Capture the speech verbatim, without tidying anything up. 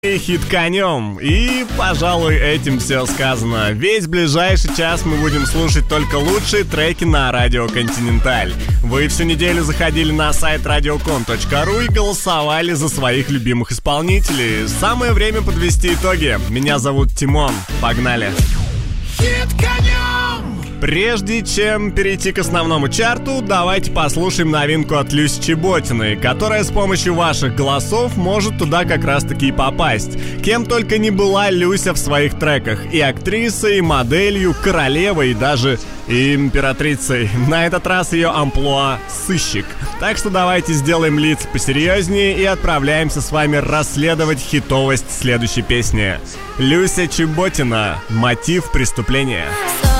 Хит конем. И, пожалуй, этим все сказано. Весь ближайший час мы будем слушать только лучшие треки на Радио Континенталь. Вы всю неделю заходили на сайт радиокон точка ру и голосовали за своих любимых исполнителей. Самое время подвести итоги. Меня зовут Тимон. Погнали. Хит конем! Прежде чем перейти к основному чарту, давайте послушаем новинку от Люси Чеботиной, которая с помощью ваших голосов может туда как раз-таки и попасть. Кем только не была Люся в своих треках. И актрисой, и моделью, королевой, и даже и императрицей. На этот раз ее амплуа — сыщик. Так что давайте сделаем лица посерьезнее и отправляемся с вами расследовать хитовость следующей песни. Люся Чеботина. Мотив преступления.